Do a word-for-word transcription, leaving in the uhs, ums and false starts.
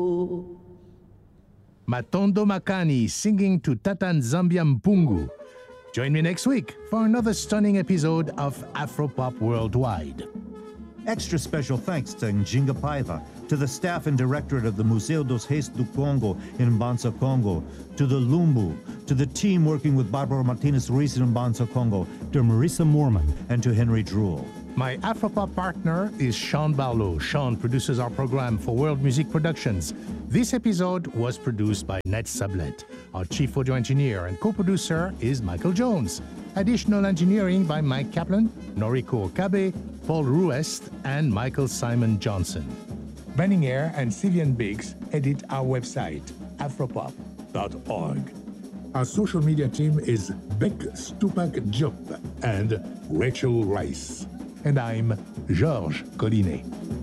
Matondo Makani singing to Tatan Zambia Mpungu. Join me next week for another stunning episode of Afropop Worldwide. Extra special thanks to Njinga Paiva, to the staff and directorate of the Museu dos Reis do Congo in Mbanza, Congo, to the Lumbu, to the team working with Barbara Martinez Ruiz in Mbanza, Congo, to Marissa Moorman, and to Henry Druhl. My Afropop partner is Sean Barlow. Sean produces our program for World Music Productions. This episode was produced by Ned Sublet. Our chief audio engineer and co-producer is Michael Jones. Additional engineering by Mike Kaplan, Noriko Okabe, Paul Ruest, and Michael Simon Johnson. Benninger and Sylvian Biggs edit our website, afropop dot org. Our social media team is Beck Stupak Diop and Rachel Rice. And I'm Georges Collinet.